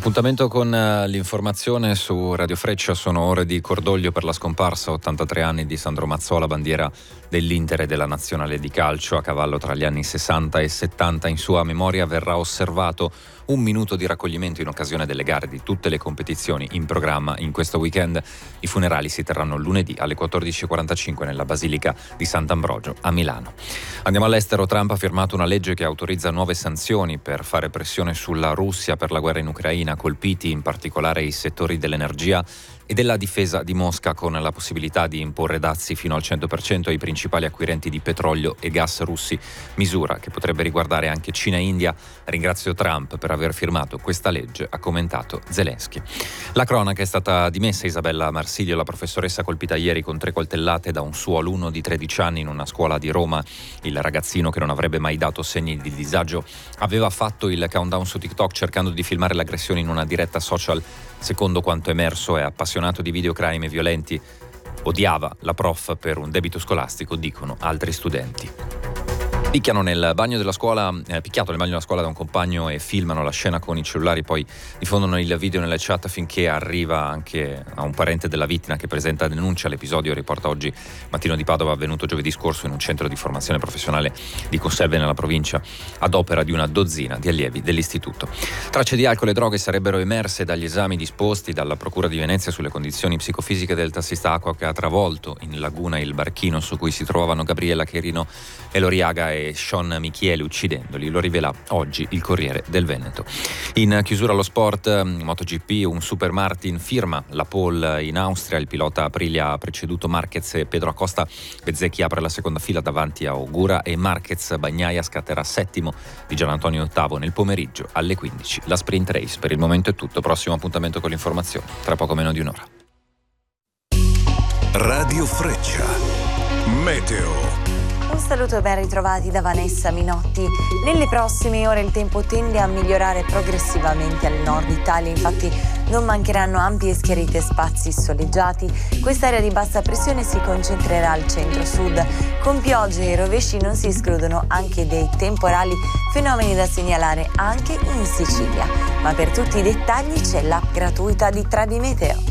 Appuntamento con l'informazione su Radio Freccia. Sono ore di cordoglio per la scomparsa, 83 anni, di Sandro Mazzola, bandiera dell'Inter e della nazionale di calcio. A cavallo tra gli anni 60 e 70 in sua memoria verrà osservato un minuto di raccoglimento in occasione delle gare di tutte le competizioni in programma in questo weekend. I funerali si terranno lunedì alle 14.45 nella Basilica di Sant'Ambrogio a Milano. Andiamo all'estero. Trump ha firmato una legge che autorizza nuove sanzioni per fare pressione sulla Russia per la guerra in Ucraina, colpiti in particolare i settori dell'energia e della difesa di Mosca, con la possibilità di imporre dazi fino al 100% ai principali acquirenti di petrolio e gas russi, misura che potrebbe riguardare anche Cina e India. Ringrazio Trump per aver firmato questa legge, ha commentato Zelensky. La cronaca: è stata dimessa Isabella Marsilio, la professoressa colpita ieri con 3 coltellate da un suo alunno di 13 anni in una scuola di Roma. Il ragazzino, che non avrebbe mai dato segni di disagio, aveva fatto il countdown su TikTok cercando di filmare l'aggressione in una diretta social. Secondo quanto emerso, è appassionato di videocrime violenti. Odiava la prof per un debito scolastico, dicono altri studenti. Picchiato nel bagno della scuola da un compagno e filmano la scena con i cellulari, poi diffondono il video nelle chat finché arriva anche a un parente della vittima che presenta denuncia. L'episodio, riporta oggi Mattino di Padova, avvenuto giovedì scorso in un centro di formazione professionale di Conselve nella provincia, ad opera di una dozzina di allievi dell'istituto. Tracce di alcol e droghe sarebbero emerse dagli esami disposti dalla Procura di Venezia sulle condizioni psicofisiche del tassista acqua che ha travolto in laguna il barchino su cui si trovavano Gabriella Cherino Eloriaga e Sean Michieli, uccidendoli. Lo rivela oggi il Corriere del Veneto. In chiusura allo sport, MotoGP, un Super Martin firma la pole in Austria. Il pilota Aprilia ha preceduto Marquez e Pedro Acosta. Bezzecchi apre la seconda fila davanti a Ogura e Marquez. Bagnaia scatterà settimo, di Gianantonio ottavo nel pomeriggio alle 15. La sprint race. Per il momento è tutto. Prossimo appuntamento con l'informazione tra poco meno di un'ora. Radio Freccia. Meteo. Un saluto e ben ritrovati da Vanessa Minotti. Nelle prossime ore il tempo tende a migliorare progressivamente al nord Italia, infatti non mancheranno ampi e schiariti spazi soleggiati. Quest'area di bassa pressione si concentrerà al centro-sud. Con piogge e rovesci non si escludono anche dei temporali, fenomeni da segnalare anche in Sicilia. Ma per tutti i dettagli c'è l'app gratuita di Tradimeteo.